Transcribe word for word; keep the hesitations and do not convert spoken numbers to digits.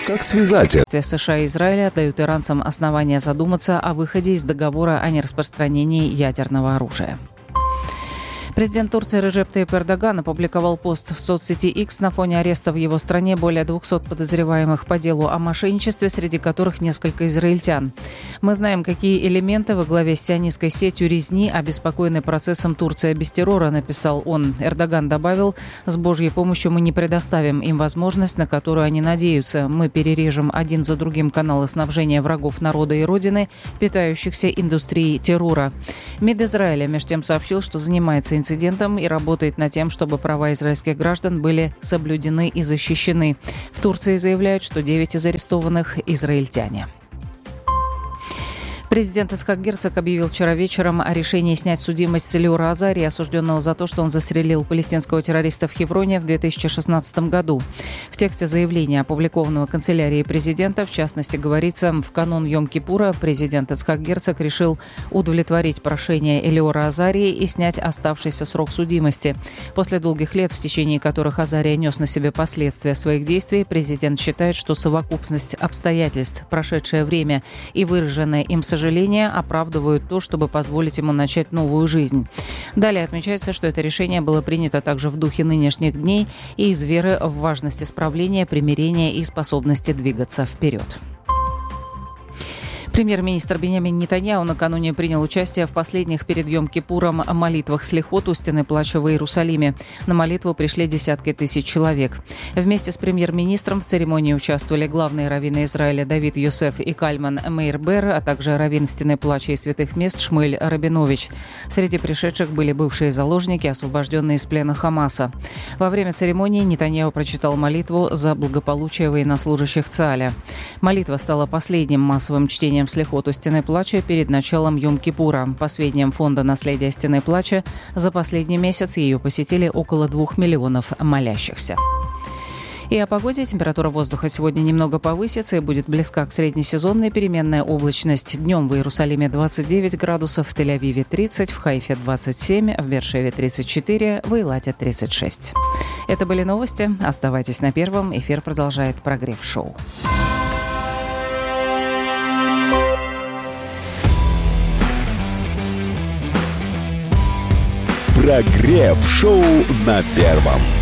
Как связать это? США и Израиля дают иранцам основания задуматься о выходе из договора о нераспространении ядерного оружия. Президент Турции Реджеп Тайип Эрдоган опубликовал пост в соцсети X на фоне ареста в его стране более двухсот подозреваемых по делу о мошенничестве, среди которых несколько израильтян. «Мы знаем, какие элементы во главе с сионистской сетью резни обеспокоены процессом «Турция без террора», — написал он. Эрдоган добавил: «С Божьей помощью мы не предоставим им возможность, на которую они надеются. Мы перережем один за другим каналы снабжения врагов народа и родины, питающихся индустрией террора». МИД Израиля между тем сообщил, что занимается инцидентом и работает над тем, чтобы права израильских граждан были соблюдены и защищены. В Турции заявляют, что девять из арестованных – израильтяне. Президент Ицхак Герцог объявил вчера вечером о решении снять судимость с Элиора Азари, осужденного за то, что он застрелил палестинского террориста в Хевроне в две тысячи шестнадцатом году. В тексте заявления, опубликованного канцелярией президента, в частности, говорится: в канун Йом-Кипура президент Ицхак Герцог решил удовлетворить прошение Элиора Азарии и снять оставшийся срок судимости. После долгих лет, в течение которых Азария нес на себе последствия своих действий, президент считает, что совокупность обстоятельств, прошедшее время и выраженное им сожаление оправдывают то, чтобы позволить ему начать новую жизнь. Далее отмечается, что это решение было принято также в духе нынешних дней и из веры в важность исправления, примирения и способности двигаться вперед. Премьер-министр Биньямин Нетаньяху накануне принял участие в последних перед Йом-Кипуром молитвах слихот у Стены Плача в Иерусалиме. На молитву пришли десятки тысяч человек. Вместе с премьер-министром в церемонии участвовали главные раввины Израиля Давид Йосеф и Кальман Мейер Бер, а также раввин Стены Плача и святых мест Шмуэль Рабинович. Среди пришедших были бывшие заложники, освобожденные из плена Хамаса. Во время церемонии Нетаньяху прочитал молитву за благополучие военнослужащих ЦААля. Молитва стала последним массовым чтением слихот у Стены Плача перед началом Йом-Кипура. По сведениям фонда наследия Стены Плача, за последний месяц ее посетили около двух миллионов молящихся. И о погоде. Температура воздуха сегодня немного повысится и будет близка к среднесезонной. Переменная облачность. Днем в Иерусалиме двадцать девять градусов, в Тель-Авиве тридцать, в Хайфе двадцать семь, в Беэр-Шеве тридцать четыре, в Эйлате тридцать шесть. Это были новости. Оставайтесь на Первом. Эфир продолжает прогрев-шоу. Прогрев-шоу на Первом.